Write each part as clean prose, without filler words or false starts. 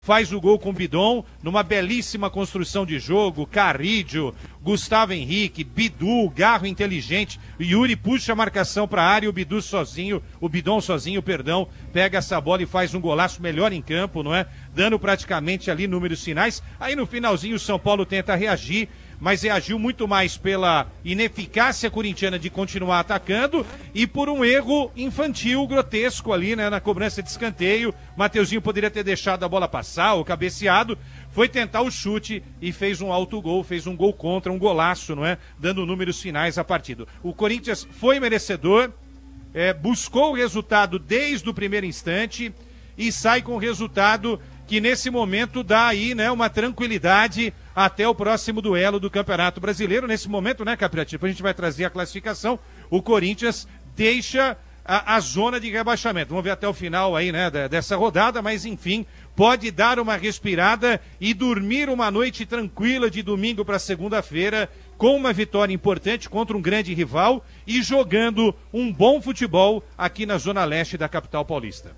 faz o gol com o Bidon, numa belíssima construção de jogo, Carrídio, Gustavo Henrique, Bidu, Garro inteligente, Yuri puxa a marcação para a área, o Bidon sozinho, pega essa bola e faz um golaço melhor em campo, não é? Dando praticamente ali números finais. Aí no finalzinho o São Paulo tenta reagir, mas reagiu muito mais pela ineficácia corintiana de continuar atacando e por um erro infantil, grotesco ali, né, na cobrança de escanteio. Mateuzinho poderia ter deixado a bola passar, ou cabeceado, foi tentar o chute e fez um autogol, fez um gol contra, um golaço, não é? Dando números finais à partida. O Corinthians foi merecedor, buscou o resultado desde o primeiro instante e sai com o resultado que nesse momento dá aí, né, uma tranquilidade até o próximo duelo do Campeonato Brasileiro. Nesse momento, né, Capriativo, a gente vai trazer a classificação, o Corinthians deixa a zona de rebaixamento. Vamos ver até o final aí, né, dessa rodada, mas enfim, pode dar uma respirada e dormir uma noite tranquila de domingo para segunda-feira, com uma vitória importante contra um grande rival e jogando um bom futebol aqui na Zona Leste da capital paulista.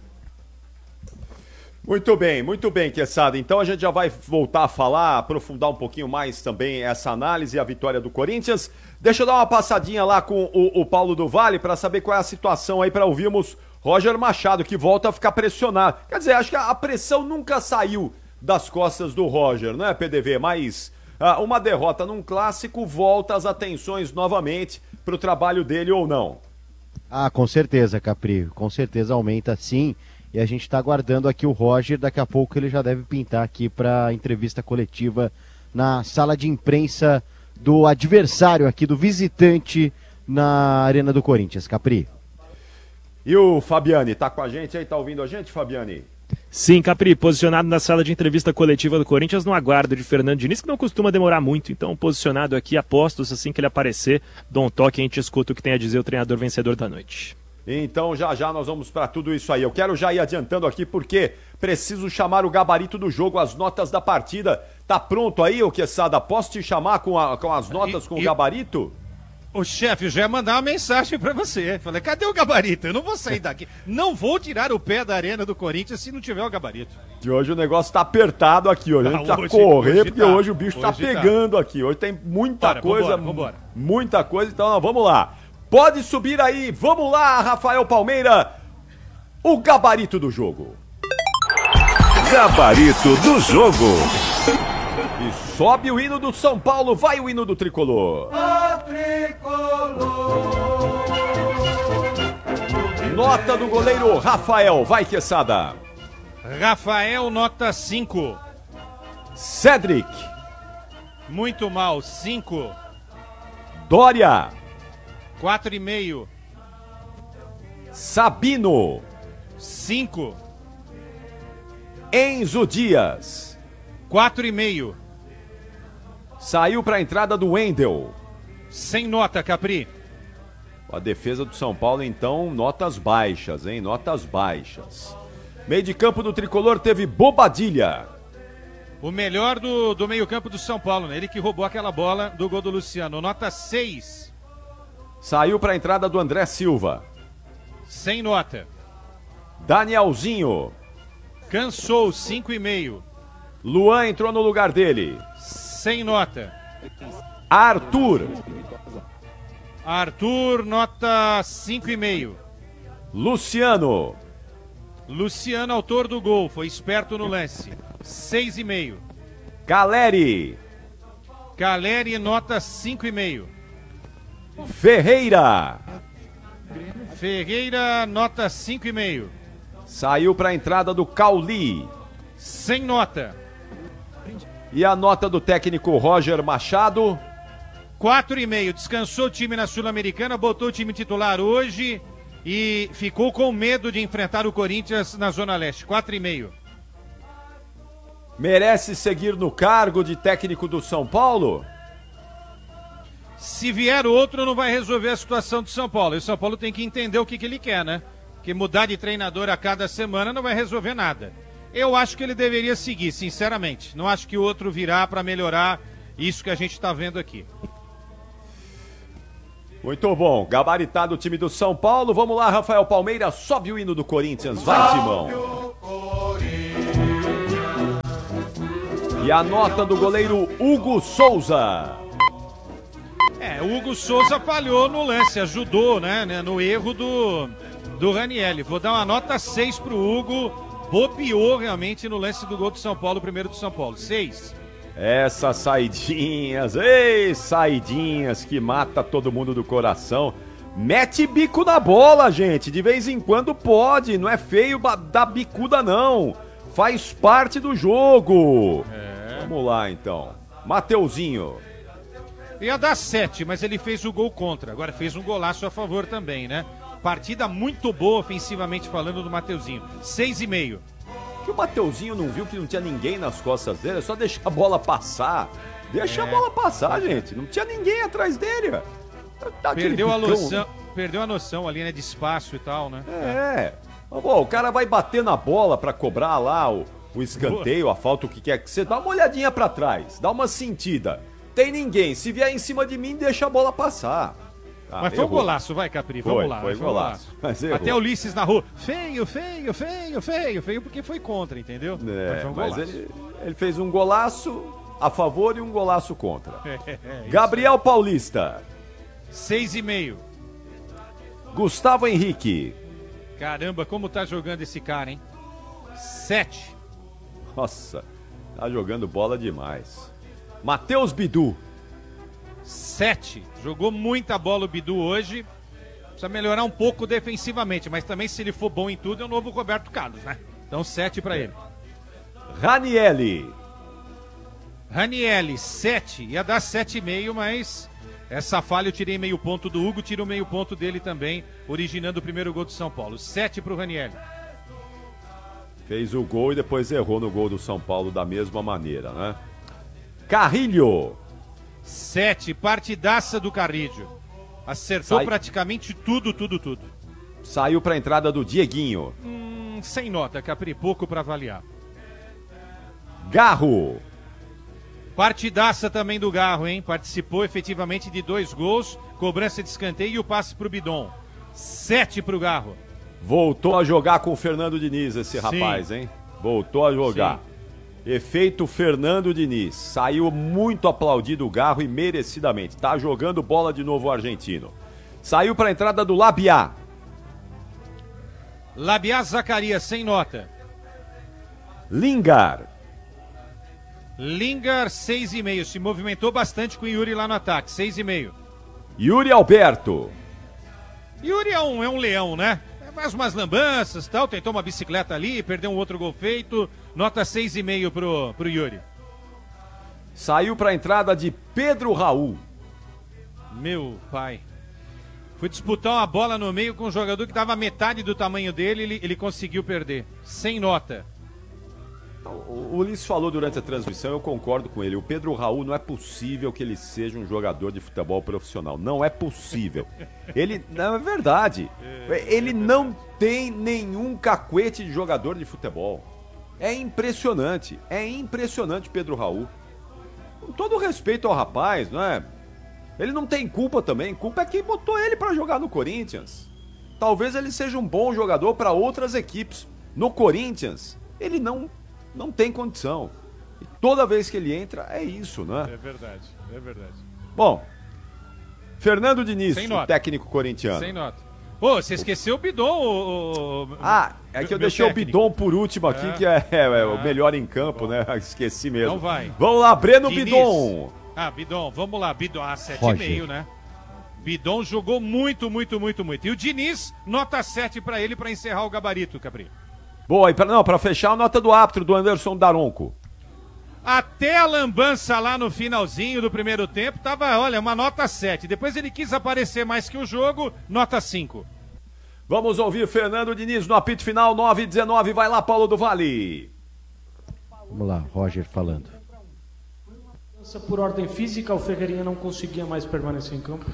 Muito bem, Queçada. Então a gente já vai voltar a falar, aprofundar um pouquinho mais também essa análise e a vitória do Corinthians. Deixa eu dar uma passadinha lá com o Paulo do Vale para saber qual é a situação aí, para ouvirmos Roger Machado, que volta a ficar pressionado. Quer dizer, acho que a pressão nunca saiu das costas do Roger, não é, PDV? Mas uma derrota num clássico volta as atenções novamente para o trabalho dele ou não? Ah, com certeza, Capri. Com certeza aumenta sim. E a gente está aguardando aqui o Roger, daqui a pouco ele já deve pintar aqui para a entrevista coletiva na sala de imprensa do adversário aqui, do visitante na Arena do Corinthians, Capri. E o Fabiani, tá com a gente aí, tá ouvindo a gente, Fabiani? Sim, Capri, posicionado na sala de entrevista coletiva do Corinthians no aguardo de Fernando Diniz, que não costuma demorar muito, então posicionado aqui, apostos, assim que ele aparecer, dou um toque e a gente escuta o que tem a dizer o treinador vencedor da noite. Então já nós vamos para tudo isso aí. Eu quero já ir adiantando aqui porque preciso chamar o gabarito do jogo, as notas da partida. Tá pronto aí, ô Queçada? Posso te chamar com as notas, com o gabarito? O chefe já ia mandar uma mensagem para você. Falei, cadê o gabarito? Eu não vou sair daqui. Não vou tirar o pé da Arena do Corinthians se não tiver o gabarito. E hoje o negócio tá apertado aqui. Hoje a gente precisa correr porque hoje o bicho tá pegando aqui. Hoje tem muita coisa. Vambora. Muita coisa, então vamos lá. Pode subir aí, vamos lá, Rafael Palmeira, o gabarito do jogo. Gabarito do jogo. E sobe o hino do São Paulo, vai o hino do Tricolor. O Tricolor. Nota do goleiro Rafael, vai Queçada. Rafael, nota 5. Cedric. Muito mal, 5. Dória. 4,5. Sabino. 5. Enzo Dias. 4,5. Saiu para a entrada do Wendel. Sem nota, Capri. A defesa do São Paulo, então, notas baixas, hein? Notas baixas. Meio de campo do Tricolor teve Bobadilha. O melhor do meio campo do São Paulo, né? Ele que roubou aquela bola do gol do Luciano. Nota 6. Saiu para a entrada do André Silva. Sem nota. Danielzinho. Cansou, 5,5. Luan entrou no lugar dele. Sem nota. Arthur. Arthur, nota 5,5. Luciano. Luciano, autor do gol, foi esperto no lance. 6,5. Caleri. Caleri, nota 5,5. Ferreira. Ferreira, nota 5,5. Saiu para a entrada do Cauli. Sem nota. E a nota do técnico Roger Machado? 4,5. Descansou o time na Sul-Americana, botou o time titular hoje e ficou com medo de enfrentar o Corinthians na Zona Leste. 4,5. Merece seguir no cargo de técnico do São Paulo? Se vier outro, não vai resolver a situação do São Paulo. E o São Paulo tem que entender o que ele quer, né? Porque mudar de treinador a cada semana não vai resolver nada. Eu acho que ele deveria seguir, sinceramente. Não acho que o outro virá para melhorar isso que a gente está vendo aqui. Muito bom. Gabaritado o time do São Paulo. Vamos lá, Rafael Palmeira. Sobe o hino do Corinthians. Vai, Timão. E a nota do goleiro Hugo Souza. O Hugo Souza falhou no lance, ajudou, né, no erro do Ranieri. Vou dar uma nota 6 pro Hugo, bobeou realmente no lance do gol do São Paulo, o primeiro do São Paulo. 6. Essas saidinhas, ei, saidinhas que mata todo mundo do coração. Mete bico na bola, gente, de vez em quando pode, não é feio dar bicuda não. Faz parte do jogo. Vamos lá então. Mateuzinho. Ia dar 7, mas ele fez o gol contra. Agora fez um golaço a favor também, né? Partida muito boa ofensivamente falando do Mateuzinho. 6,5. Que o Mateuzinho não viu que não tinha ninguém nas costas dele, é só deixar a bola passar. Deixa a bola passar, gente. Não tinha ninguém atrás dele. Perdeu a noção ali, né? De espaço e tal, né? Bom, o cara vai bater na bola pra cobrar lá o escanteio, a falta, o que quer que você. Dá uma olhadinha pra trás, dá uma sentida. Tem ninguém. Se vier em cima de mim, deixa a bola passar. Mas foi um golaço, vai, Capri. Vamos lá. Foi golaço. Até o Ulisses narrou. Feio, porque foi contra, entendeu? Mas foi um golaço. Ele fez um golaço a favor e um golaço contra. Gabriel Paulista. 6,5. Gustavo Henrique. Caramba, como tá jogando esse cara, hein? 7. Nossa, tá jogando bola demais. Matheus Bidu. 7. Jogou muita bola o Bidu hoje. Precisa melhorar um pouco defensivamente, mas também se ele for bom em tudo é o novo Roberto Carlos, né? Então 7 pra ele. Ranieri. 7. Ia dar 7,5, mas essa falha eu tirei meio ponto do Hugo, tiro meio ponto dele também, originando o primeiro gol do São Paulo. 7 pro Ranieri. Fez o gol e depois errou no gol do São Paulo da mesma maneira, né? Carrilho. 7, partidaça do Carrilho. Acertou praticamente tudo. Saiu pra entrada do Dieguinho. Sem nota, Capri, pouco pra avaliar. Garro. Partidaça também do Garro, hein? Participou efetivamente de 2 gols, cobrança de escanteio e o passe pro Bidon. 7 pro Garro. Voltou a jogar com o Fernando Diniz esse rapaz, hein? Voltou a jogar. Sim. Efeito Fernando Diniz. Saiu muito aplaudido o Garro e merecidamente. Tá jogando bola de novo o argentino. Saiu para a entrada do Labiá. Labiá Zacarias, sem nota. Lingar. Lingar, 6,5. Se movimentou bastante com o Yuri lá no ataque. 6,5. Yuri Alberto. Yuri é um leão, né? Mais umas lambanças e tal, tentou uma bicicleta ali, perdeu um outro gol feito, nota 6,5 pro Yuri. Saiu para a entrada de Pedro Raul. Meu pai. Foi disputar uma bola no meio com um jogador que dava metade do tamanho dele, ele conseguiu perder. Sem nota. O Ulisses falou durante a transmissão, eu concordo com ele. O Pedro Raul não é possível que ele seja um jogador de futebol profissional. Não é possível. Ele, não é verdade. Ele não tem nenhum cacuete de jogador de futebol. É impressionante o Pedro Raul. Com todo respeito ao rapaz, não é? Ele não tem culpa também. Culpa é quem botou ele para jogar no Corinthians. Talvez ele seja um bom jogador para outras equipes. No Corinthians, ele não tem condição. E toda vez que ele entra, é isso, né? É verdade. Bom, Fernando Diniz, o técnico corintiano. Sem nota. Pô, você esqueceu o Bidon. É que eu deixei o Bidon por último aqui, que é o melhor em campo, né? Esqueci mesmo. Então vai. Vamos lá, Breno Diniz. Bidon. Bidon, vamos lá. Bidon, 7,5, né? Bidon jogou muito. E o Diniz, nota 7 pra ele, pra encerrar o gabarito, Capri. Boa, e pra fechar a nota do árbitro, do Anderson Daronco. Até a lambança lá no finalzinho do primeiro tempo, tava, olha, uma nota 7. Depois ele quis aparecer mais que o jogo, nota 5. Vamos ouvir Fernando Diniz no apito final, 9:19. Vai lá, Paulo do Vale. Vamos lá, Roger falando. Por ordem física, o Ferreirinha não conseguia mais permanecer em campo?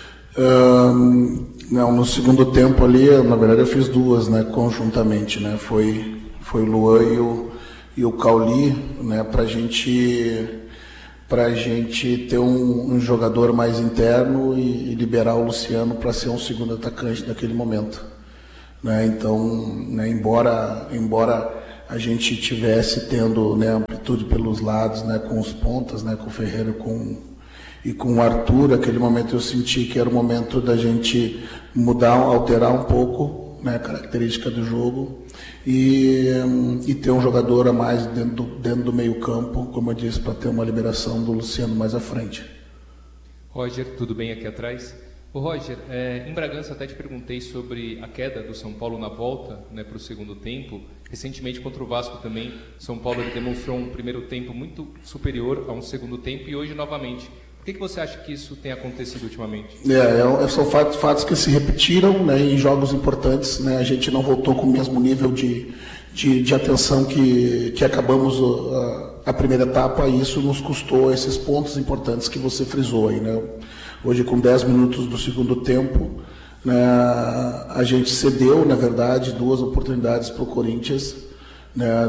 Não, no segundo tempo ali, na verdade eu fiz duas, né, conjuntamente, né, foi o Luan e o Cauli, né, pra gente ter um jogador mais interno e liberar o Luciano para ser um segundo atacante naquele momento, né, então, né, embora a gente tivesse tendo, né, amplitude pelos lados, né, com os pontas, né, com o Ferreira e com o Arthur. Aquele momento eu senti que era o momento da gente mudar, alterar um pouco, né, a característica do jogo e ter um jogador a mais dentro do meio campo, como eu disse, para ter uma liberação do Luciano mais à frente. Roger, tudo bem aqui atrás? Ô Roger, em Bragança até te perguntei sobre a queda do São Paulo na volta, né, para o segundo tempo. Recentemente contra o Vasco também, São Paulo demonstrou um primeiro tempo muito superior a um segundo tempo e hoje novamente. Por que você acha que isso tem acontecido ultimamente? São fatos que se repetiram, né, em jogos importantes, né, a gente não voltou com o mesmo nível de atenção que acabamos a primeira etapa, e isso nos custou esses pontos importantes que você frisou aí, né? Hoje, com 10 minutos do segundo tempo, né, a gente cedeu, na verdade, 2 oportunidades para o Corinthians. Né,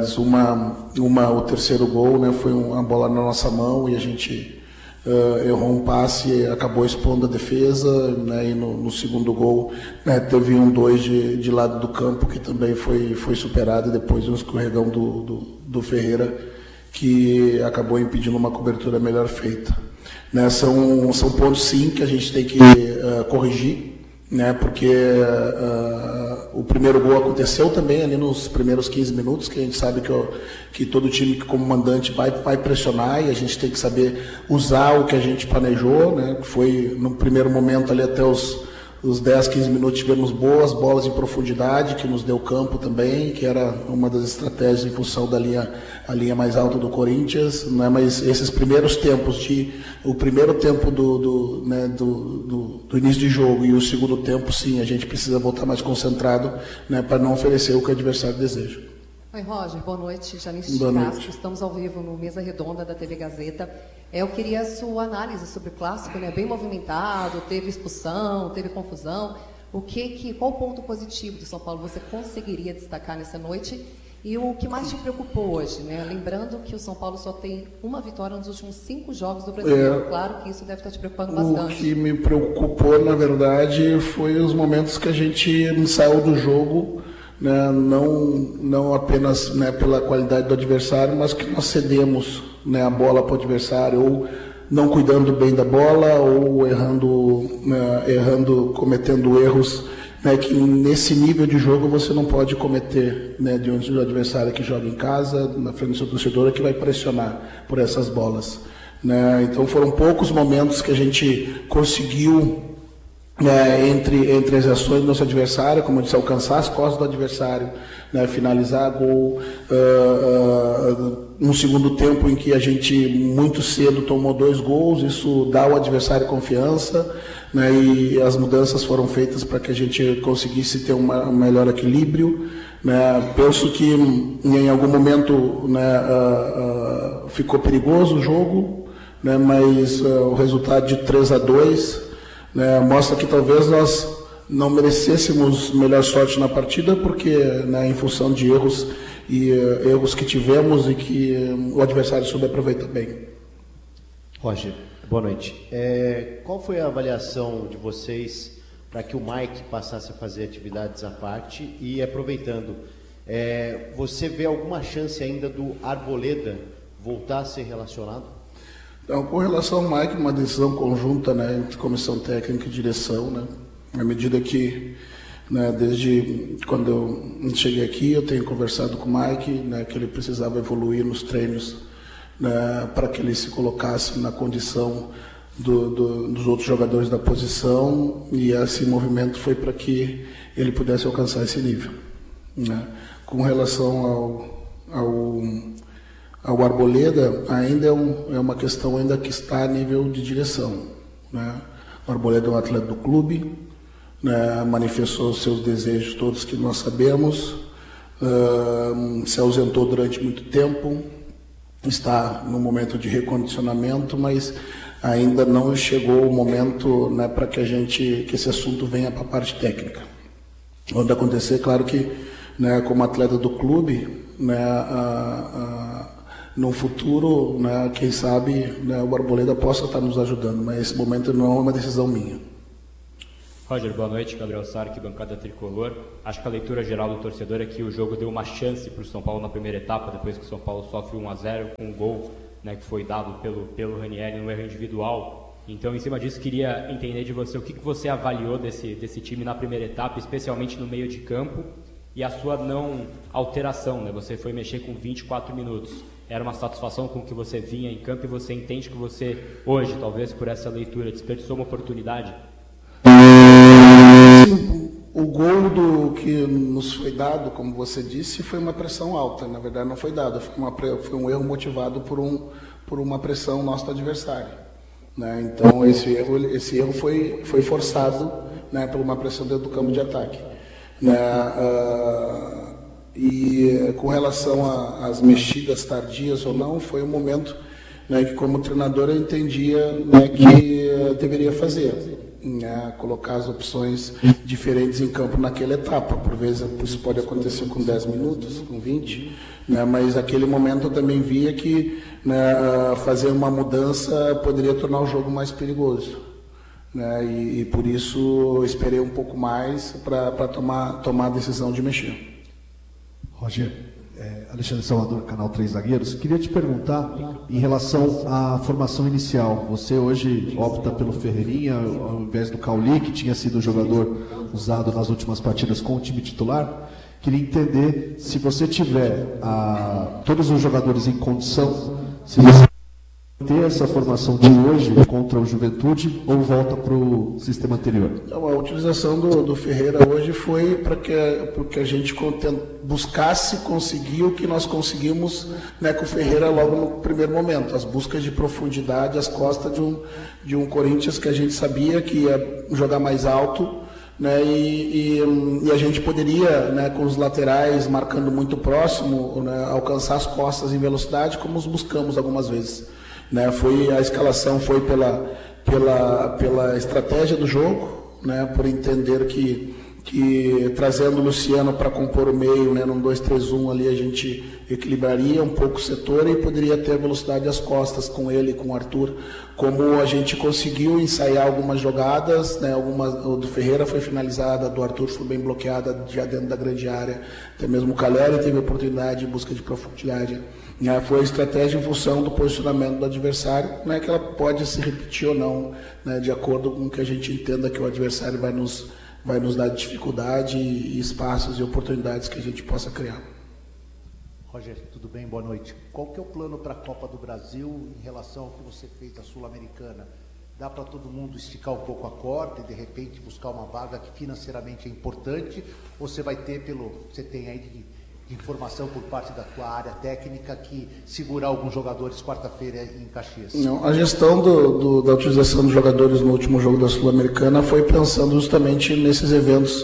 o terceiro gol, né, foi uma bola na nossa mão e a gente errou um passe e acabou expondo a defesa. Né, e no segundo gol, né, teve um 2 de lado do campo que também foi superado, e depois um escorregão do Ferreira que acabou impedindo uma cobertura melhor feita. Né, são pontos, sim, que a gente tem que corrigir, né, porque o primeiro gol aconteceu também ali nos primeiros 15 minutos, que a gente sabe que todo time como mandante vai pressionar, e a gente tem que saber usar o que a gente planejou. Né, foi no primeiro momento ali até os 10, 15 minutos tivemos boas bolas em profundidade, que nos deu campo também, que era uma das estratégias em função da linha mais alta do Corinthians, né? Mas esses primeiros tempos, o primeiro tempo do início de jogo e o segundo tempo, sim, a gente precisa voltar mais concentrado, né, para não oferecer o que o adversário deseja. Oi, Roger, boa noite. Janice de Castro, estamos ao vivo no Mesa Redonda da TV Gazeta. Eu queria a sua análise sobre o clássico, né? Bem movimentado, teve expulsão, teve confusão. Qual o ponto positivo do São Paulo você conseguiria destacar nessa noite? E o que mais te preocupou hoje, né? Lembrando que o São Paulo só tem uma vitória nos últimos 5 jogos do Brasileiro. Claro que isso deve estar te preocupando bastante. O que me preocupou, na verdade, foi os momentos que a gente saiu do jogo, né, não apenas, né, pela qualidade do adversário, mas que nós cedemos, né, a bola para o adversário, ou não cuidando bem da bola, ou cometendo erros, né, que nesse nível de jogo você não pode cometer, né, diante do adversário que joga em casa, na frente do seu torcedor, que vai pressionar por essas bolas. Né. Então foram poucos momentos que a gente conseguiu, entre as ações do nosso adversário, como eu disse, alcançar as costas do adversário, né, finalizar gol, um segundo tempo em que a gente muito cedo tomou 2 gols, isso dá ao adversário confiança, né, e as mudanças foram feitas para que a gente conseguisse ter um melhor equilíbrio. Né. Penso que em algum momento, né, ficou perigoso o jogo, né, mas o resultado de 3-2, né, mostra que talvez nós não merecêssemos melhor sorte na partida, porque, né, em função de erros que tivemos e que o adversário soube aproveitar bem. Roger, boa noite. Qual foi a avaliação de vocês para que o Mike passasse a fazer atividades à parte? E aproveitando, você vê alguma chance ainda do Arboleda voltar a ser relacionado? Então, com relação ao Mike, uma decisão conjunta, né, entre comissão técnica e direção, né, à medida que, né, desde quando eu cheguei aqui, eu tenho conversado com o Mike, né, que ele precisava evoluir nos treinos, né, para que ele se colocasse na condição dos outros jogadores da posição, e esse movimento foi para que ele pudesse alcançar esse nível. Né. Com relação ao Arboleda, ainda é uma questão ainda que está a nível de direção. Né. O Arboleda é um atleta do clube, né, manifestou os seus desejos todos que nós sabemos, se ausentou durante muito tempo, está no momento de recondicionamento, mas ainda não chegou o momento, né, para que esse assunto venha para a parte técnica. Onde acontecer, claro que, né, como atleta do clube, né, no futuro, né, quem sabe, né, o Arboleda possa estar nos ajudando, mas esse momento não é uma decisão minha. Roger, boa noite. Gabriel Sarque, bancada tricolor. Acho que a leitura geral do torcedor é que o jogo deu uma chance para o São Paulo na primeira etapa, depois que o São Paulo sofre 1-0 com um gol, né, que foi dado pelo Ranieri no erro individual. Então, em cima disso, queria entender de você o que você avaliou desse time na primeira etapa, especialmente no meio de campo, e a sua não alteração, né? Você foi mexer com 24 minutos. Era uma satisfação com o que você vinha em campo e você entende que você, hoje, talvez por essa leitura, desperdiçou uma oportunidade? O gol que nos foi dado, como você disse, foi uma pressão alta. Na verdade, não foi dado, foi um erro motivado por uma pressão nossa do adversário, né? Então, esse erro foi forçado, né, por uma pressão dentro do campo de ataque, né? E com relação às mexidas tardias ou não, foi um momento, né, que, como treinador, eu entendia, né, que deveria fazer. Né, colocar as opções diferentes em campo naquela etapa. Por vezes isso pode acontecer com 10 minutos, com 20, né, mas naquele momento eu também via que, né, fazer uma mudança poderia tornar o jogo mais perigoso, né, e por isso eu esperei um pouco mais para tomar a decisão de mexer. Roger, Alexandre Salvador, Canal 3 Zagueiros. Queria te perguntar em relação à formação inicial. Você hoje opta pelo Ferreirinha ao invés do Cauli, que tinha sido o jogador usado nas últimas partidas com o time titular. Queria entender se você tiver todos os jogadores em condição, se você ter essa formação de hoje contra o Juventude ou volta para o sistema anterior? Não, a utilização do Ferreira hoje foi para que a gente buscasse conseguir o que nós conseguimos, né, com o Ferreira logo no primeiro momento, as buscas de profundidade às costas de um Corinthians que a gente sabia que ia jogar mais alto, né, e a gente poderia, né, com os laterais marcando muito próximo, né, alcançar as costas em velocidade, como os buscamos algumas vezes. Né, a escalação foi pela estratégia do jogo, né, por entender que trazendo o Luciano para compor o meio, né, num 2-3-1 ali a gente equilibraria um pouco o setor e poderia ter velocidade às costas com ele e com o Arthur, como a gente conseguiu ensaiar algumas jogadas, né, o do Ferreira foi finalizada, a do Arthur foi bem bloqueada já dentro da grande área, até mesmo o Caleri teve oportunidade em busca de profundidade. Foi a estratégia em função do posicionamento do adversário, né, que ela pode se repetir ou não, né, de acordo com o que a gente entenda que o adversário vai nos dar dificuldade e espaços e oportunidades que a gente possa criar. Roger, tudo bem? Boa noite. Qual que é o plano para a Copa do Brasil em relação ao que você fez da Sul-Americana? Dá para todo mundo esticar um pouco a corda e de repente buscar uma vaga que financeiramente é importante? Ou você vai ter você tem aí de informação por parte da tua área técnica que segurar alguns jogadores quarta-feira em Caxias? Não, a gestão da utilização dos jogadores no último jogo da Sul-Americana foi pensando justamente nesses eventos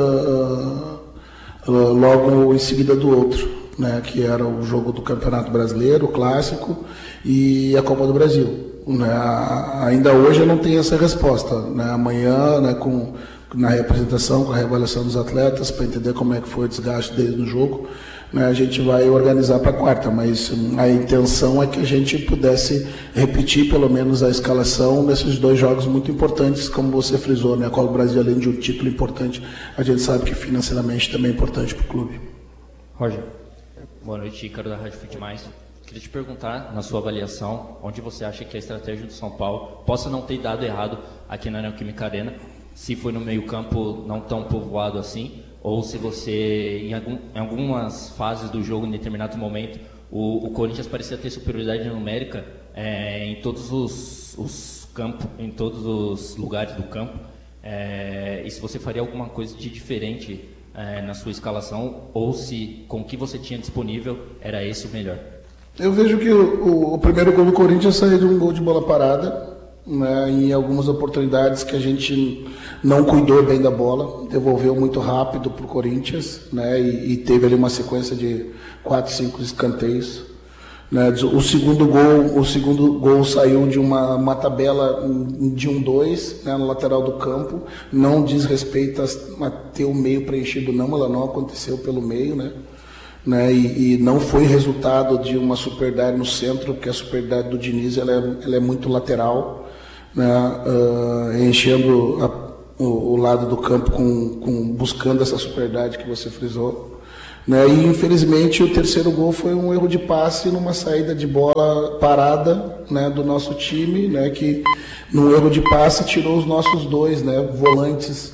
logo em seguida do outro, né, que era o jogo do Campeonato Brasileiro, o Clássico, e a Copa do Brasil. Né, ainda hoje eu não tenho essa resposta. Né, amanhã, né, na representação, com a reavaliação dos atletas, para entender como é que foi o desgaste deles no jogo, né, a gente vai organizar para quarta, mas a intenção é que a gente pudesse repetir pelo menos a escalação nesses dois jogos muito importantes, como você frisou, né, a Copa do Brasil, além de um título importante, a gente sabe que financeiramente também é importante para o clube. Roger. Boa noite, Ícaro da Rádio Fute Mais. Queria te perguntar, na sua avaliação, onde você acha que a estratégia do São Paulo possa não ter dado errado aqui na Neoquímica Arena, se foi no meio-campo não tão povoado assim, ou se você, em algumas fases do jogo, em determinado momento, o Corinthians parecia ter superioridade numérica em todos os campos, em todos os lugares do campo, e se você faria alguma coisa de diferente na sua escalação, ou se com o que você tinha disponível era esse o melhor? Eu vejo que o primeiro gol do Corinthians saiu de um gol de bola parada, né, em algumas oportunidades que a gente não cuidou bem da bola, devolveu muito rápido para o Corinthians, né, e teve ali uma sequência de 4, 5 escanteios. Né, o segundo gol saiu de uma tabela de 1-2, né, no lateral do campo, não diz respeito a ter o meio preenchido não, ela não aconteceu pelo meio, né, e não foi resultado de uma superioridade no centro, porque a superioridade do Diniz ela é muito lateral, né, enchendo o lado do campo buscando essa superioridade que você frisou, né? E infelizmente o terceiro gol foi um erro de passe numa saída de bola parada, né, do nosso time, né, que no erro de passe tirou os nossos dois, né, volantes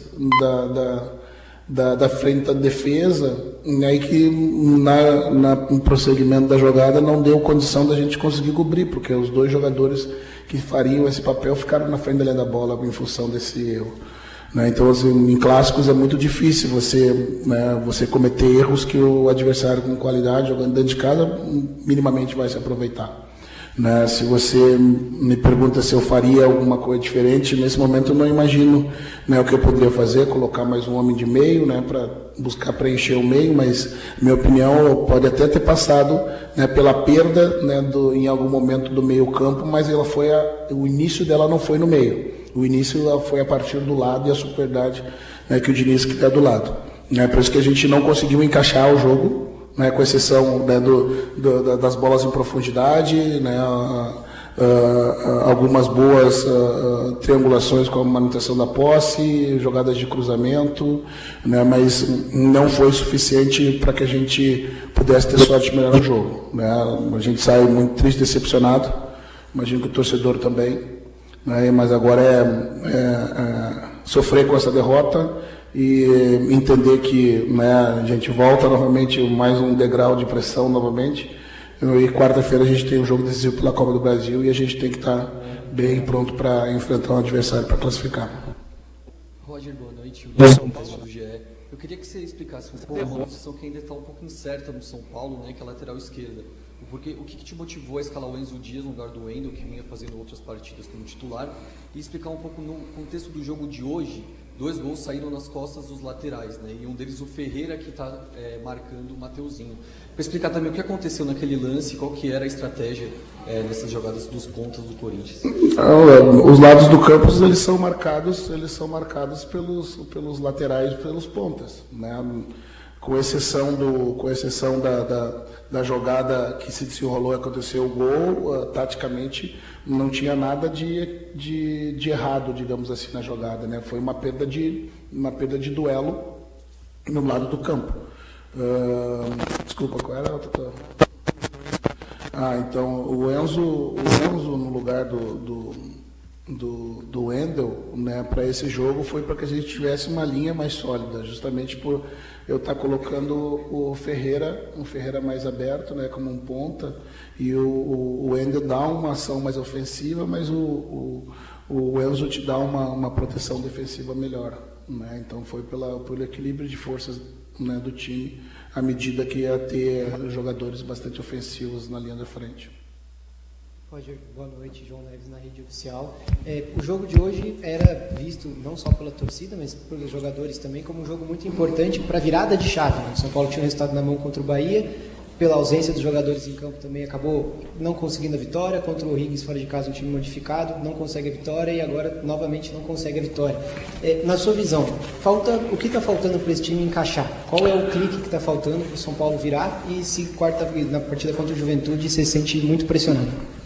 da frente da defesa, né, e que no prosseguimento da jogada não deu condição da gente conseguir cobrir, porque os dois jogadores que fariam esse papel ficaram na frente da linha da bola em função desse erro. Né? Então, assim, em clássicos é muito difícil você cometer erros que o adversário com qualidade, jogando dentro de casa, minimamente vai se aproveitar. Né? Se você me pergunta se eu faria alguma coisa diferente, nesse momento eu não imagino, né, o que eu poderia fazer, colocar mais um homem de meio, né, para buscar preencher o meio, mas minha opinião pode até ter passado, né, pela perda, né, em algum momento do meio campo, mas o início dela não foi no meio. O início foi a partir do lado e a superioridade, né, que o Diniz que está do lado. Né, por isso que a gente não conseguiu encaixar o jogo, né, com exceção, né, das bolas em profundidade, né, algumas boas triangulações com a manutenção da posse, jogadas de cruzamento, né, mas não foi suficiente para que a gente pudesse ter sorte melhor no jogo. Né. A gente sai muito triste, decepcionado, imagino que o torcedor também. Né, mas agora sofrer com essa derrota e entender que, né, a gente volta novamente, mais um degrau de pressão novamente, e quarta-feira a gente tem um jogo decisivo pela Copa do Brasil e a gente tem que estar bem pronto para enfrentar um adversário para classificar. Roger, boa noite. O São Paulo do GE. Eu queria que você explicasse um pouco uma posição que ainda está um pouco incerta no São Paulo, né, que é a lateral esquerda. Porque o que te motivou a escalar o Enzo Dias no lugar do Wendel, que vinha fazendo outras partidas como titular, e explicar um pouco no contexto do jogo de hoje, 2 gols saíram nas costas dos laterais, né? E um deles o Ferreira, que está marcando o Mateuzinho. Para explicar também o que aconteceu naquele lance, qual que era a estratégia nessas jogadas dos pontas do Corinthians. Os lados do campo eles são marcados pelos laterais, pelos pontas, né? Com exceção da jogada que se desenrolou e aconteceu o gol, taticamente não tinha nada de errado, digamos assim, na jogada, né? Foi uma perda de duelo no lado do campo. Desculpa, qual era a outra? Então o Enzo no lugar do Wendel, né, para esse jogo foi para que a gente tivesse uma linha mais sólida, justamente por eu estar colocando o Ferreira, um Ferreira mais aberto, né, como um ponta, e o Wendel dá uma ação mais ofensiva, mas o Enzo te dá uma proteção defensiva melhor, né? Então foi pelo equilíbrio de forças, né, do time, à medida que ia ter jogadores bastante ofensivos na linha da frente. Roger, boa noite, João Neves na rede oficial. O jogo de hoje era visto não só pela torcida, mas pelos jogadores também como um jogo muito importante para a virada de chave. Né? O São Paulo tinha um resultado na mão contra o Bahia, pela ausência dos jogadores em campo também acabou não conseguindo a vitória, contra o Higgins fora de casa, um time modificado, não consegue a vitória e agora novamente não consegue a vitória. Na sua visão, o que está faltando para esse time encaixar? Qual é o clique que está faltando para o São Paulo virar e se na partida contra o Juventude se sente muito pressionado?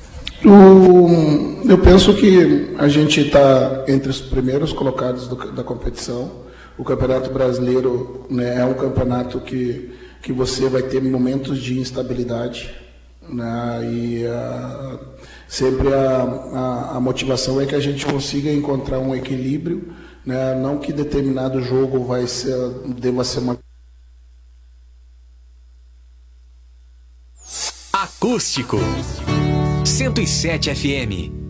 Eu penso que a gente está entre os primeiros colocados da competição. O Campeonato Brasileiro, né, é um campeonato que você vai ter momentos de instabilidade, né, e sempre a motivação é que a gente consiga encontrar um equilíbrio, né, não que determinado jogo deva ser uma... Acústico 107 FM.